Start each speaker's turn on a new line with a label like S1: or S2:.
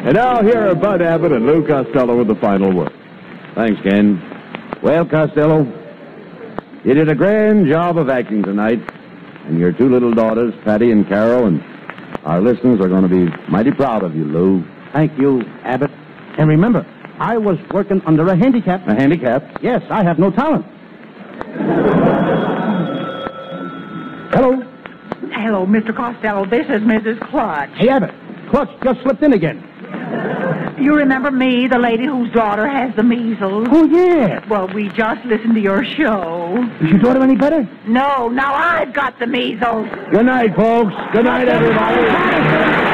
S1: And now here are Bud Abbott and Lou Costello with the final word.
S2: Thanks, Ken. Well, Costello, you did a grand job of acting tonight. And your two little daughters, Patty and Carol, and our listeners are going to be mighty proud of you, Lou.
S3: Thank you, Abbott. And remember, I was working under a handicap.
S2: A handicap?
S3: Yes, I have no talent. Hello?
S4: Hello, Mr. Costello. This is Mrs. Clutch.
S3: Hey, Abbott. Clutch just slipped in again.
S4: You remember me, the lady whose daughter has the measles?
S3: Oh, yeah.
S4: Well, we just listened to your show.
S3: Is your daughter any better?
S4: No, now I've got the measles.
S2: Good night, folks. Good night, everybody.